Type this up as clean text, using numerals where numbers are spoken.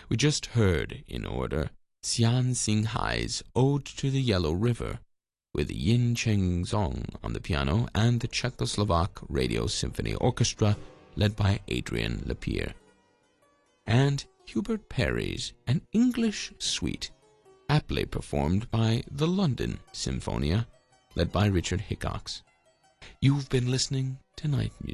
We just heard, in order, Xian Xinghai's Ode to the Yellow River, with Yin Cheng Zong on the piano and the Czechoslovak Radio Symphony Orchestra, led by Adrian Lapierre. And Hubert Parry's An English Suite, aptly performed by the London Symphonia, led by Richard Hickox. You've been listening to Night Music.